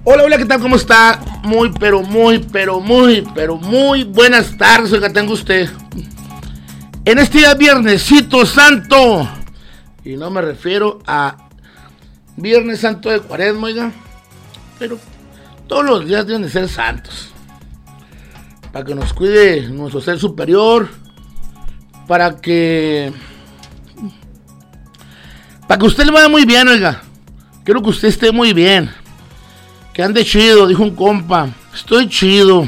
Hola, hola, ¿qué tal? ¿Cómo está? Muy buenas tardes, oiga, tengo usted. En este día Viernesito Santo, y no me refiero a Viernes Santo de Cuaresma, oiga, pero todos los días deben de ser santos, para que nos cuide nuestro ser superior, para que usted le vaya muy bien, oiga. Quiero que usted esté muy bien, que ande chido, dijo un compa. Estoy chido,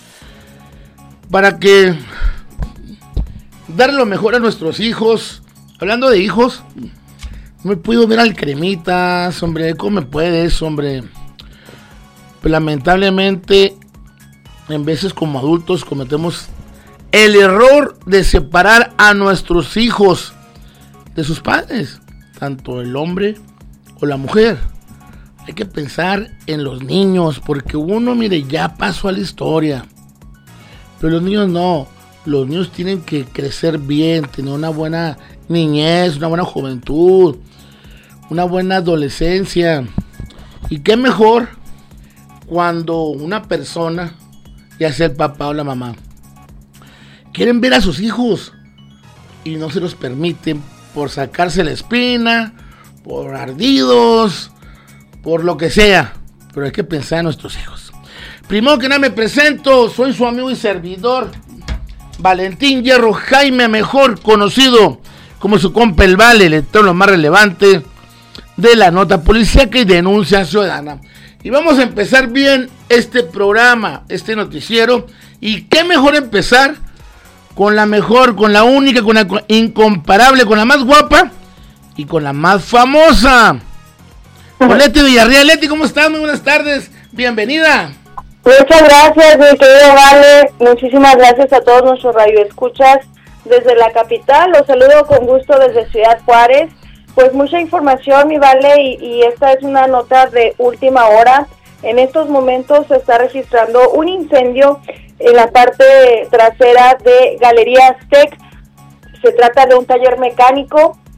para que darle lo mejor a nuestros hijos. Hablando de hijos, no me puedo ver al Cremitas, hombre. ¿Cómo me puedes, hombre? Pues lamentablemente, en veces como adultos cometemos el error de separar a nuestros hijos de sus padres, tanto el hombre o la mujer. Hay que pensar en los niños, porque uno, mire, ya pasó a la historia, pero los niños no. Los niños tienen que crecer bien, tener una buena niñez, una buena juventud, una buena adolescencia. Y qué mejor cuando una persona, ya sea el papá o la mamá, quieren ver a sus hijos y no se los permiten por sacarse la espina, por ardidos, por lo que sea. Pero hay que pensar en nuestros hijos. Primero que nada me presento, soy su amigo y servidor Valentín Hierro Jaime, mejor conocido como su compa el Vale, le traigo lo más relevante de la nota policíaca y denuncia ciudadana. Y vamos a empezar bien este programa, este noticiero. Y qué mejor empezar con la mejor, con la única, con la incomparable, con la más guapa y con la más famosa, con Leti Villarreal. Leti, ¿cómo estás? Muy buenas tardes, bienvenida. Muchas gracias, mi querido Vale. Muchísimas gracias a todos nuestros radioescuchas desde la capital. Los saludo con gusto desde Ciudad Juárez. Pues mucha información, mi Vale, y esta es una nota de última hora. En estos momentos se está registrando un incendio en la parte trasera de Galería Aztec. Se trata de un taller mecánico